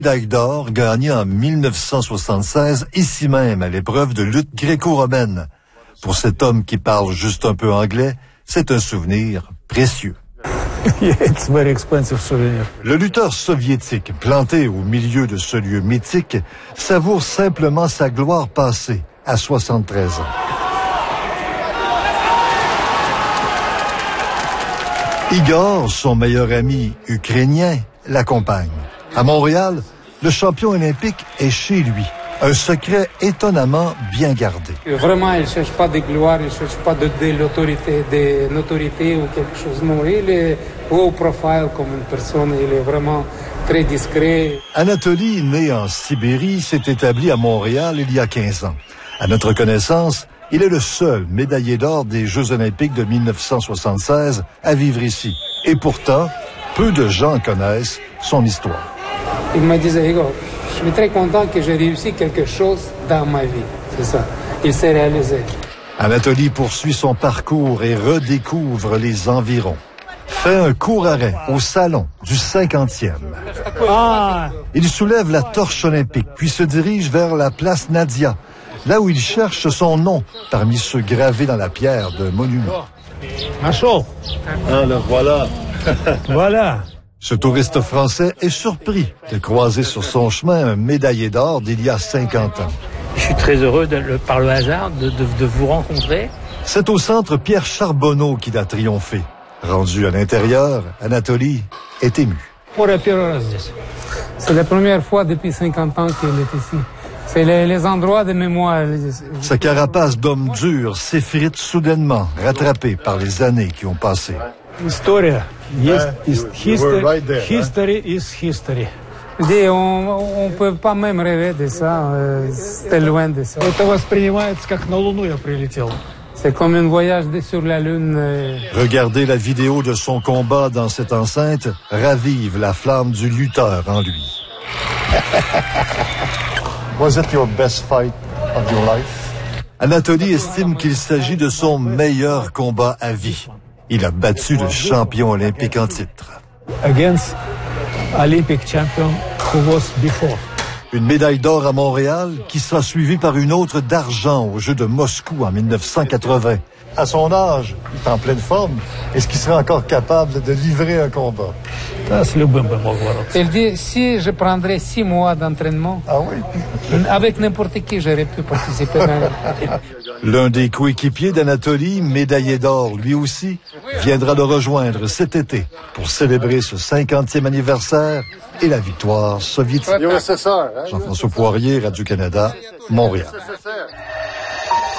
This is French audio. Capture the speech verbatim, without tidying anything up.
Médaille d'or gagnée en mille neuf cent soixante-seize, ici même, à l'épreuve de lutte gréco-romaine. Pour cet homme qui parle juste un peu anglais, c'est un souvenir précieux. It's very expensive souvenir. Le lutteur soviétique, planté au milieu de ce lieu mythique, savoure simplement sa gloire passée à soixante-treize ans. Igor, son meilleur ami ukrainien, l'accompagne. À Montréal, le champion olympique est chez lui. Un secret étonnamment bien gardé. Vraiment, il ne cherche pas de gloire, il ne cherche pas de, de l'autorité, de notoriété ou quelque chose. Non, il est low profile comme une personne, il est vraiment très discret. Anatoly, né en Sibérie, s'est établi à Montréal il y a quinze ans. À notre connaissance, il est le seul médaillé d'or des Jeux olympiques de mille neuf cent soixante-seize à vivre ici. Et pourtant, peu de gens connaissent son histoire. Il me disait, Igor, je suis très content que j'ai réussi quelque chose dans ma vie. C'est ça. Il s'est réalisé. Anatoly poursuit son parcours et redécouvre les environs. Fait un court arrêt au salon du cinquantième. Ah. Il soulève la torche olympique, puis se dirige vers la place Nadia, là où il cherche son nom parmi ceux gravés dans la pierre d'un monument. Нашел. Ah, le voilà. Voilà. Ce touriste français est surpris de croiser sur son chemin un médaillé d'or d'il y a cinquante ans. Je suis très heureux, de, le, par le hasard, de, de, de vous rencontrer. C'est au centre Pierre Charbonneau qu'il a triomphé. Rendu à l'intérieur, Anatoly est ému. C'est la première fois depuis cinquante ans qu'il est ici. C'est les, les endroits de mémoire. Sa carapace d'homme dur s'effrite soudainement, rattrapé par les années qui ont passé. История есть you, history. right there, History huh? is history. Dis, on ne peut pas même rêver de ça. Euh, c'est loin de ça. Это воспринимается как на Луну я прилетел. C'est comme un voyage sur la Lune. Euh... Regarder la vidéo de son combat dans cette enceinte ravive la flamme du lutteur en lui. Was it your best fight of your life? Anatoly estime qu'il s'agit de son meilleur combat à vie. Il a battu le champion olympique en titre. Against Olympic champion who was before. Une médaille d'or à Montréal qui sera suivie par une autre d'argent aux Jeux de Moscou en mille neuf cent quatre-vingts. À son âge, il est en pleine forme. Est-ce qu'il serait encore capable de livrer un combat? Il dit, si je prendrais six mois d'entraînement, ah oui? avec n'importe qui, j'aurais pu participer. L'un des coéquipiers d'Anatoly, médaillé d'or lui aussi, viendra le rejoindre cet été pour célébrer ce cinquantième anniversaire et la victoire soviétique. Jean-François Poirier, Radio-Canada, Montréal.